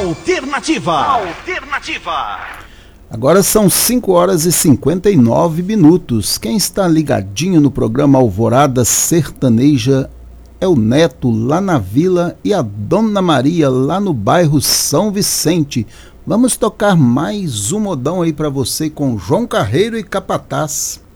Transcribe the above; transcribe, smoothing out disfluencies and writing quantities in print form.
Alternativa. Agora são 5 horas e 59 minutos. Quem está ligadinho no programa Alvorada Sertaneja é o Neto, lá na Vila, e a Dona Maria, lá no bairro São Vicente. Vamos tocar mais um modão aí para você com João Carreiro e Capataz.